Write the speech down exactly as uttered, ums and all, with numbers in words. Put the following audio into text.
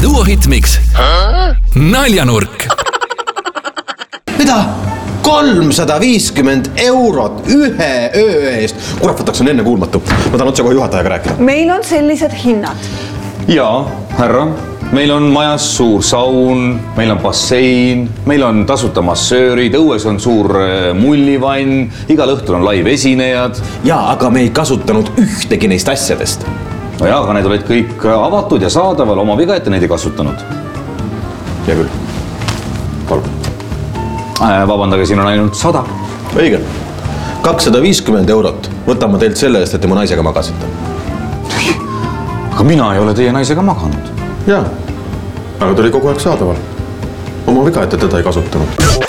duohitmiks Naljanurk. Mida? kolmsada viiskümmend eurot ühe öö eest. Kurat, võtaks on enne kuulmatu. Ma tahan otse kohe juhatajaga rääkida. Meil on sellised hinnad. Jaa, härra. Meil on majas suur saun, meil on bassein, meil on tasuta massöörid, õues on suur mullivann, igal õhtul on live esinejad. Jaa, aga me ei kasutanud ühtegi neist asjadest. No jaa, aga need olid kõik avatud ja saadaval, oma viga, et neid ei kasutanud. Ja küll. Palun. Vabandage, siin on ainult sada. Õige. kakssada viiskümmend eurot. Võtan ma teilt selle eest, et te mu naisega magasite. Aga mina ei ole teie naisega maganud. Jaa, aga ta oli kogu aeg saadaval. Oma viga, et te teda ei kasutanud.